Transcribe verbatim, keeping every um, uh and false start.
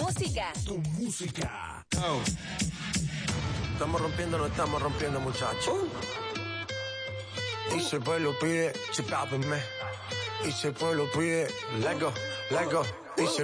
música. Tu música. Oh. Estamos rompiendo, no estamos rompiendo, muchachos. Y si el pueblo pide, chipápenme. Y si el pueblo pide, let go, let go. Y si